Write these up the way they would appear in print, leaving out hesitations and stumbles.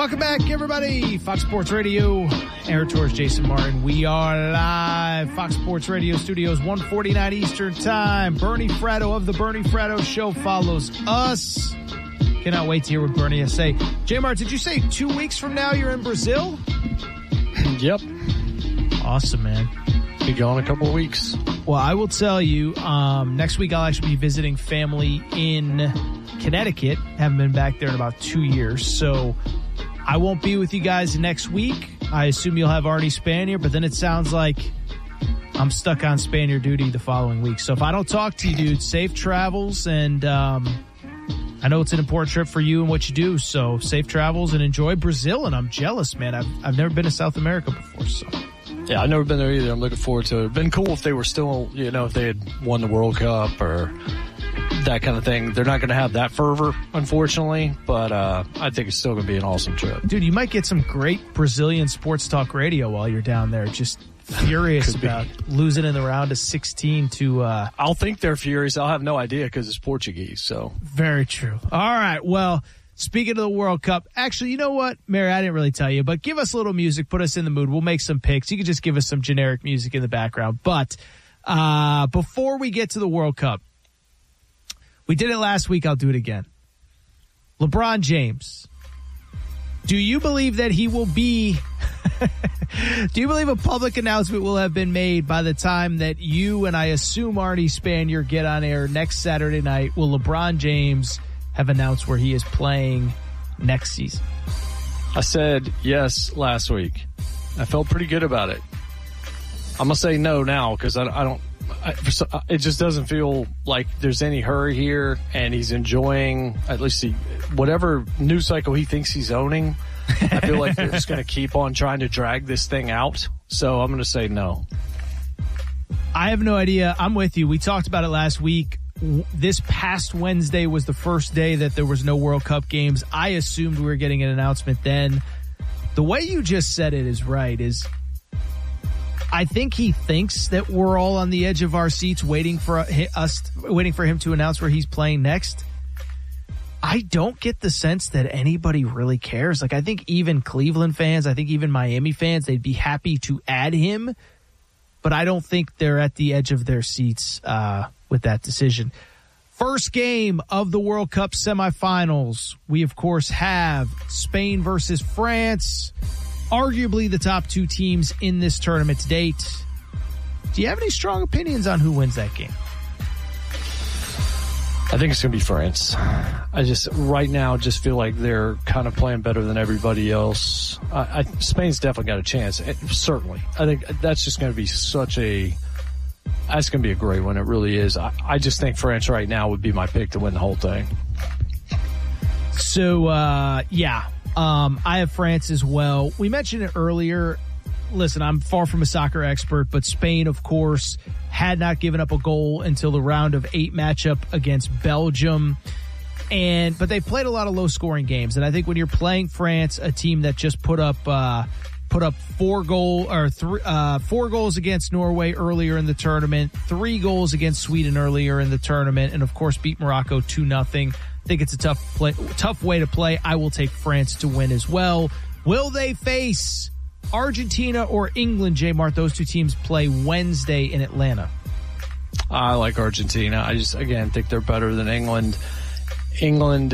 Welcome back, everybody. Fox Sports Radio, Aaron Torres, Jason Martin. We are live. Fox Sports Radio Studios, 1:49 Eastern Time. Bernie Fratto of the Bernie Fratto Show follows us. Cannot wait to hear what Bernie has to say. J-Mart, did you say 2 weeks from now you're in Brazil? Yep. Awesome, man. Be gone a couple of weeks. Well, I will tell you, next week I'll actually be visiting family in Connecticut. Haven't been back there in about 2 years, so I won't be with you guys next week. I assume you'll have Arnie Spanier, but then it sounds like I'm stuck on Spanier duty the following week. So if I don't talk to you, dude, safe travels, and I know it's an important trip for you and what you do, so safe travels and enjoy Brazil. And I'm jealous, man. I've never been to South America before, so. Yeah, I've never been there either. I'm looking forward to it. It'd been cool if they were still, if they had won the World Cup or that kind of thing. They're not going to have that fervor, unfortunately, but I think it's still going to be an awesome trip. Dude, you might get some great Brazilian sports talk radio while you're down there. Just furious about losing in the round of 16 to... I'll think they're furious. I'll have no idea because it's Portuguese, so... Very true. All right, well... Speaking of the World Cup, actually, you know what, Mary, I didn't really tell you, but give us a little music, put us in the mood. We'll make some picks. You can just give us some generic music in the background. But before we get to the World Cup, we did it last week. I'll do it again. LeBron James. Do you believe that he will be... Do you believe a public announcement will have been made by the time that you and I assume Arnie Spanier get on air next Saturday night? Will LeBron James have announced where he is playing next season? I said yes last week. I felt pretty good about it. I'm going to say no now because it just doesn't feel like there's any hurry here, and he's enjoying at least whatever news cycle he thinks he's owning. I feel like they're just going to keep on trying to drag this thing out. So I'm going to say no. I have no idea. I'm with you. We talked about it last week. This past Wednesday was the first day that there was no World Cup games. I assumed we were getting an announcement then. The way you just said it is right. I think he thinks that we're all on the edge of our seats waiting for him to announce where he's playing next. I don't get the sense that anybody really cares. Like, I think even Cleveland fans, I think even Miami fans, they'd be happy to add him, but I don't think they're at the edge of their seats with that decision. First game of the World Cup semifinals. We, of course, have Spain versus France, arguably the top two teams in this tournament to date. Do you have any strong opinions on who wins that game? I think it's going to be France. I just, right now, just feel like they're kind of playing better than everybody else. Spain's definitely got a chance, certainly. I think that's just going to be that's going to be a great one. It really is. I just think France right now would be my pick to win the whole thing. So, I have France as well. We mentioned it earlier. Listen, I'm far from a soccer expert, but Spain, of course, had not given up a goal until the round of 8 matchup against Belgium. But they played a lot of low-scoring games. And I think when you're playing France, a team that just put up 4 goals against Norway earlier in the tournament, 3 goals against Sweden earlier in the tournament, and of course beat Morocco 2-0. I think it's a tough way to play. I will take France to win as well. Will they face Argentina or England, J-Mart? Those two teams play Wednesday in Atlanta. I like Argentina. I just, again, think they're better than England. England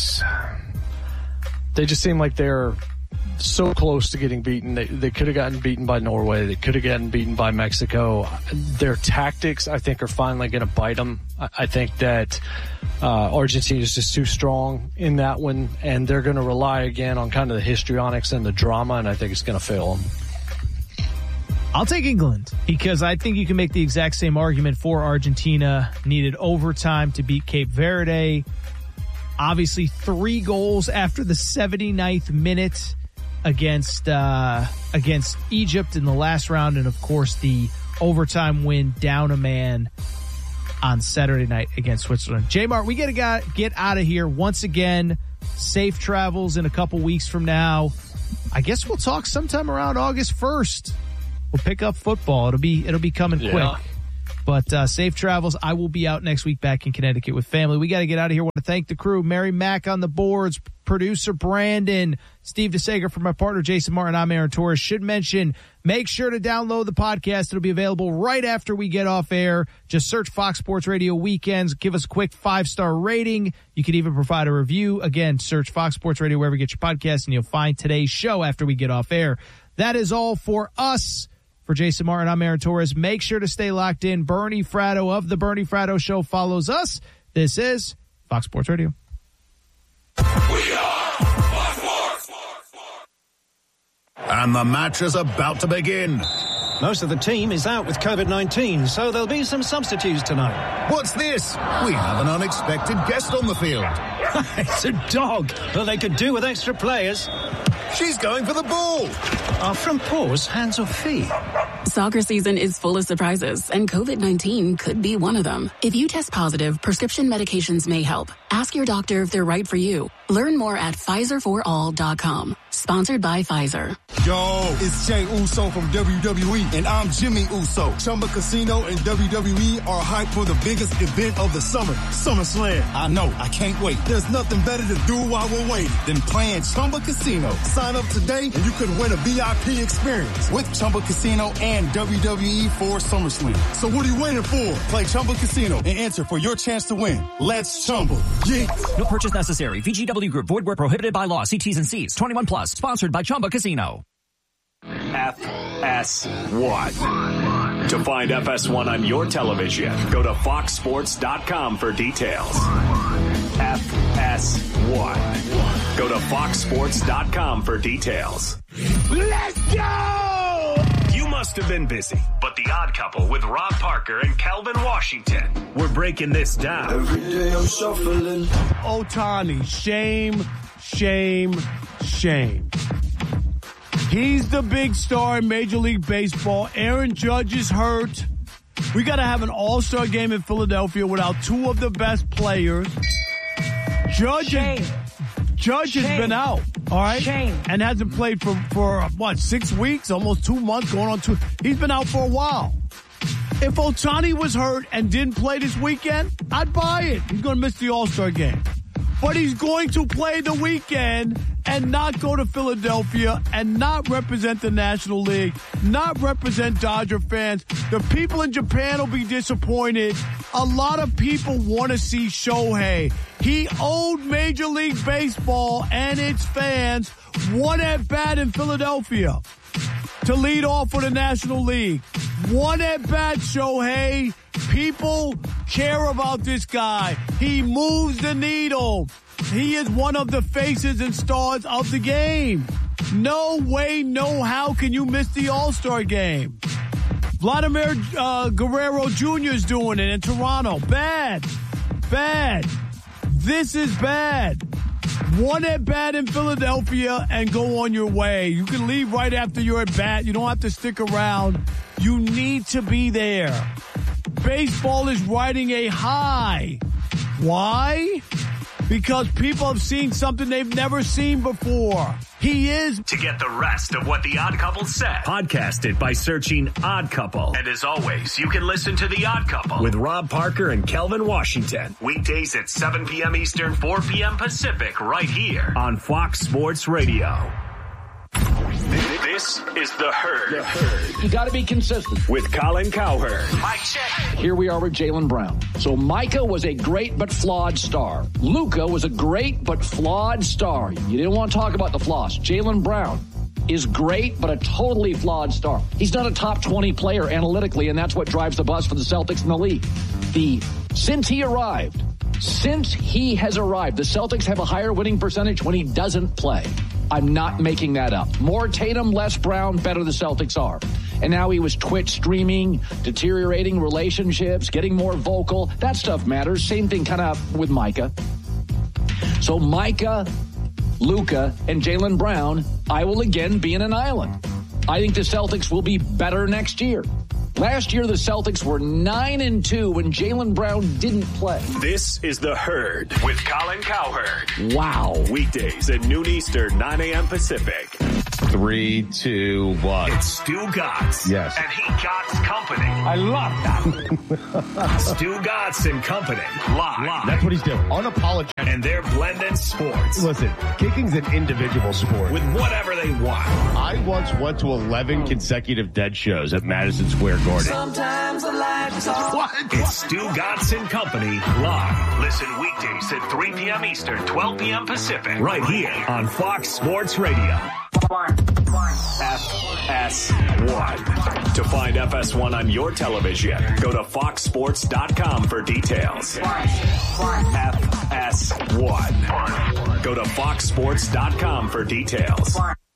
they just seem like they're so close to getting beaten. They could have gotten beaten by Norway. They could have gotten beaten by Mexico. Their tactics, I think, are finally going to bite them. I think that Argentina is just too strong in that one, and they're going to rely again on kind of the histrionics and the drama, and I think it's going to fail them. I'll take England because I think you can make the exact same argument for Argentina. Needed overtime to beat Cape Verde. Obviously, 3 goals after the 79th minute against Egypt in the last round, and of course the overtime win down a man on Saturday night against Switzerland. J-Mart, we gotta get out of here once again. Safe travels in a couple weeks from now. I guess we'll talk sometime around August 1st. We'll pick up football. It'll be coming quick. But safe travels. I will be out next week back in Connecticut with family. We got to get out of here. I want to thank the crew. Mary Mack on the boards, producer Brandon, Steve DeSager for my partner Jason Martin. I'm Aaron Torres. Should mention, make sure to download the podcast. It'll be available right after we get off air. Just search Fox Sports Radio Weekends. Give us a quick 5-star rating. You can even provide a review. Again, search Fox Sports Radio wherever you get your podcasts, and you'll find today's show after we get off air. That is all for us. For Jason Martin, I'm Aaron Torres. Make sure to stay locked in. Bernie Fratto of The Bernie Fratto Show follows us. This is Fox Sports Radio. We are Fox Sports. And the match is about to begin. Most of the team is out with COVID-19, so there'll be some substitutes tonight. What's this? We have an unexpected guest on the field. It's a dog, but they could do with extra players. She's going for the ball. Are front paws hands or feet? Soccer season is full of surprises, and COVID-19 could be one of them. If you test positive, prescription medications may help. Ask your doctor if they're right for you. Learn more at PfizerForAll.com. Sponsored by Pfizer. Yo, it's Jey Uso from WWE, and I'm Jimmy Uso. Chumba Casino and WWE are hyped for the biggest event of the summer, SummerSlam. I know, I can't wait. There's nothing better to do while we're waiting than playing Chumba Casino. Sign up today and you could win a VIP experience with Chumba Casino and WWE for SummerSlam. So what are you waiting for? Play Chumba Casino and enter for your chance to win. Let's Chumba. Yeah. No purchase necessary. VGW Group. Void where prohibited by law. See T's and C's. 21 plus. Sponsored by Chumba Casino. FS1. To find FS1 on your television, go to foxsports.com for details. FS1. Go to foxsports.com for details. Let's go! You must have been busy, but The Odd Couple with Rob Parker and Calvin Washington. We're breaking this down. Every day I'm shuffling. Ohtani, shame, shame, shame. He's the big star in Major League Baseball. Aaron Judge is hurt. We got to have an all-star game in Philadelphia without two of the best players. Judge has been out, all right? And hasn't played for 6 weeks, almost 2 months, going on 2. He's been out for a while. If Ohtani was hurt and didn't play this weekend, I'd buy it. He's going to miss the all-star game. But he's going to play the weekend and not go to Philadelphia and not represent the National League, not represent Dodger fans. The people in Japan will be disappointed. A lot of people want to see Shohei. He owed Major League Baseball and its fans one at-bat in Philadelphia to lead off for the National League. One at-bat, Shohei. People care about this guy. He moves the needle. He is one of the faces and stars of the game. No way, no how can you miss the All-Star game. Vladimir Guerrero Jr. is doing it in Toronto. Bad. This is bad. One at-bat in Philadelphia and go on your way. You can leave right after your at-bat. You don't have to stick around. You need to be there. Baseball is riding a high. Why? Because people have seen something they've never seen before. He is. To get the rest of what The Odd Couple said, podcast it by searching Odd Couple. And as always, you can listen to The Odd Couple with Rob Parker and Calvin Washington. Weekdays at 7 p.m. Eastern, 4 p.m. Pacific, right here on Fox Sports Radio. This is The Herd. You got to be consistent. With Colin Cowherd. Mike check. Here we are with Jaylen Brown. So Micah was a great but flawed star. Luka was a great but flawed star. You didn't want to talk about the flaws. Jaylen Brown is great but a totally flawed star. He's not a top 20 player analytically, and that's what drives the bus for the Celtics in the league. Since he has arrived, the Celtics have a higher winning percentage when he doesn't play. I'm not making that up. More Tatum, less Brown, better the Celtics are. And now he was Twitch streaming, deteriorating relationships, getting more vocal. That stuff matters. Same thing kind of with Micah. So Micah, Luka, and Jaylen Brown, I will again be in an island. I think the Celtics will be better next year. Last year, the Celtics were 9-2 when Jaylen Brown didn't play. This is The Herd with Colin Cowherd. Wow. Weekdays at noon Eastern, 9 a.m. Pacific. 3, 2, 1. It's Stu Gatz. Yes. And he Gatz Company. I love that. Stu Gatz and Company. Live. That's what he's doing. Unapologetic. And they're blending sports. Listen, kicking's an individual sport. With whatever they want. I once went to 11 consecutive dead shows at Madison Square Garden. Sometimes I like to talk. What? It's Stu Gatz and Company live. Listen weekdays at 3 p.m. Eastern, 12 p.m. Pacific. Right here on Fox Sports Radio. FS1. To find FS1 on your television, go to foxsports.com for details. FS1. Go to foxsports.com for details.